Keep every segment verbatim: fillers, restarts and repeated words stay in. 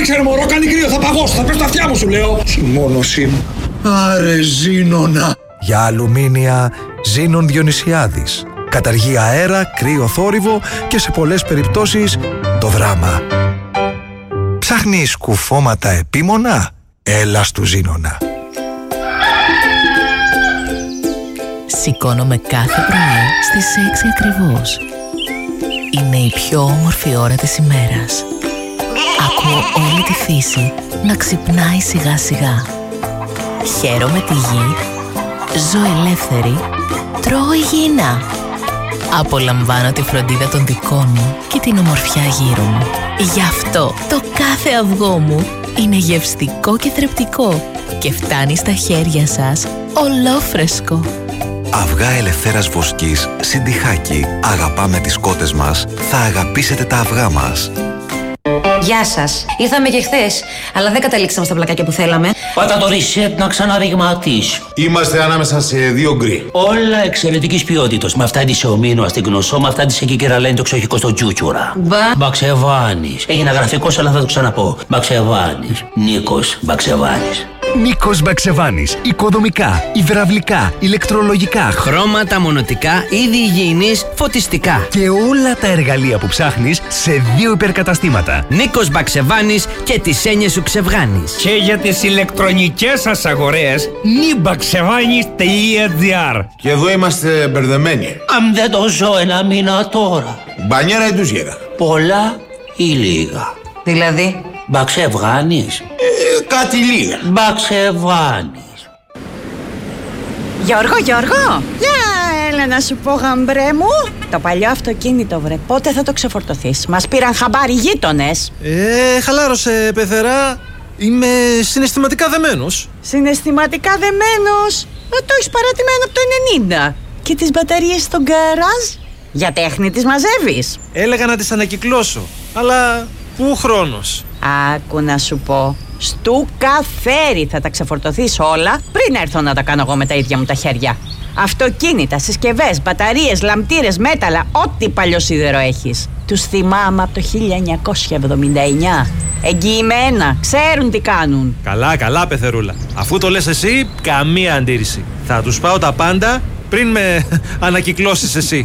Άνοιξε μωρό, κάνει κρύο, θα παγώσω, θα πέσω τα αυτιά μου σου λέω. Συμμόνωσή μου. Άρε Ζήνονα. Για αλουμίνια Ζήνων Διονυσιάδης. Καταργεί αέρα, κρύο, θόρυβο και σε πολλές περιπτώσεις το δράμα. Ψάχνεις κουφώματα επίμονα? Έλα στου Ζήνονα. Σηκώνομαι κάθε πρωί στις έξι ακριβώς. Είναι η πιο όμορφη ώρα της ημέρας. Ακούω όλη τη φύση να ξυπνάει σιγά σιγά. Χαίρομαι τη γη, ζω ελεύθερη, τρώω υγιεινά. Απολαμβάνω τη φροντίδα των δικών μου και την ομορφιά γύρω μου. Γι' αυτό το κάθε αυγό μου είναι γευστικό και θρεπτικό και φτάνει στα χέρια σας ολόφρεσκο. Αυγά Ελευθέρας Βοσκής, Συντιχάκι. Αγαπάμε τις κότες μας, θα αγαπήσετε τα αυγά μας. Γεια σας. Ήρθαμε και χθες, αλλά δεν καταλήξαμε στα πλακάκια που θέλαμε. Πάτα το reset να ξαναριγματίσει. Είμαστε ανάμεσα σε δύο γκρι. Όλα εξαιρετικής ποιότητας. Με αυτά της ομίνου στην Γνωσό, με αυτά της εκεί κεραλένη το εξοχικό στο Τζούτσουρα. Μπα. Μπαξεβάνης. Έγινα γραφικός, αλλά θα το ξαναπώ. Μπαξεβάνης. Νίκος Μπαξεβάνης. Νίκος Μπαξεβάνης. Οικοδομικά, υδραυλικά, ηλεκτρολογικά, χρώματα, μονοτικά, είδη υγιεινής, φωτιστικά. Και όλα τα εργαλεία που ψάχνεις σε δύο υπερκαταστήματα. Νίκος Μπαξεβάνης και τις έννοιες σου ξεβγάνεις. Και για τις ηλεκτρονικές σας αγορές, νιμπαξεβάνης τελεία τζι άρ. Και εδώ είμαστε μπερδεμένοι. Αν δεν το ζω ένα μήνα τώρα. Μπανιέρα ή τουζιέρα? Πολλά ή λίγα? Δηλαδή? Μπαξεβάνης. Ε, κάτι λίγα. Μπαξεβάνης. Γιώργο, Γιώργο! Για έλα να σου πω, γαμπρέ μου. Το παλιό αυτοκίνητο, βρε, πότε θα το ξεφορτωθείς? Μας πήραν χαμπάρι γείτονες. Ε, χαλάρωσε, πεθερά. Είμαι συναισθηματικά δεμένος. Συναισθηματικά δεμένος? Ε, το έχεις παρατημένο από το ενενήντα. Και τις μπαταρίες στο γκαράζ? Για τέχνη τις μαζεύεις? Έλεγα να τις ανακυκλώσω, αλλά πού χρόνος? Άκου να σου πω. Στου καφέρι θα τα ξεφορτωθείς όλα πριν έρθω να τα κάνω εγώ με τα ίδια μου τα χέρια. Αυτοκίνητα, συσκευές, μπαταρίες, λαμπτήρες, μέταλλα, ό,τι παλιό σίδερο έχεις. Τους θυμάμαι από το χίλια εννιακόσια εβδομήντα εννιά. Εγγυημένα, ξέρουν τι κάνουν. Καλά, καλά, πεθερούλα. Αφού το λες εσύ, καμία αντίρρηση. Θα τους πάω τα πάντα πριν με ανακυκλώσεις εσύ.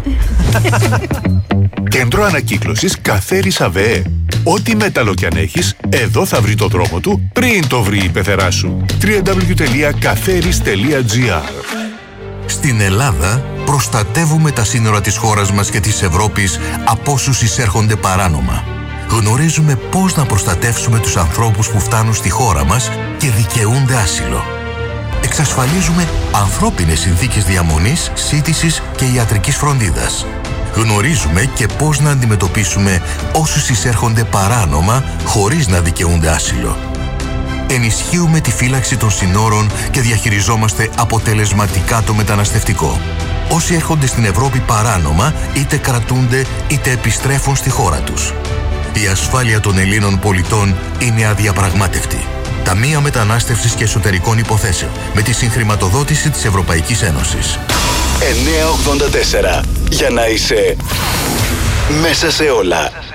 Κέντρο ανακύκλωσης Καφέρης ΑΒΕ. Ό,τι μέταλλο κι αν έχεις, εδώ θα βρει το δρόμο του πριν το βρει η πεθερά σου. double-u double-u double-u τελεία καφέρης τελεία τζι άρ. Στην Ελλάδα προστατεύουμε τα σύνορα της χώρας μας και της Ευρώπης από όσους εισέρχονται παράνομα. Γνωρίζουμε πώς να προστατεύσουμε τους ανθρώπους που φτάνουν στη χώρα μας και δικαιούνται άσυλο. Εξασφαλίζουμε ανθρώπινες συνθήκες διαμονής, σύντησης και ιατρικής φροντίδας. Γνωρίζουμε και πώς να αντιμετωπίσουμε όσους εισέρχονται παράνομα χωρίς να δικαιούνται άσυλο. Ενισχύουμε τη φύλαξη των συνόρων και διαχειριζόμαστε αποτελεσματικά το μεταναστευτικό. Όσοι έρχονται στην Ευρώπη παράνομα είτε κρατούνται είτε επιστρέφουν στη χώρα τους. Η ασφάλεια των Ελλήνων πολιτών είναι αδιαπραγμάτευτη. Ταμεία Μετανάστευσης και Εσωτερικών Υποθέσεων με τη συγχρηματοδότηση της Ευρωπαϊκής Ένωσης. εννιακόσια ογδόντα τέσσερα. Για να είσαι μέσα σε όλα.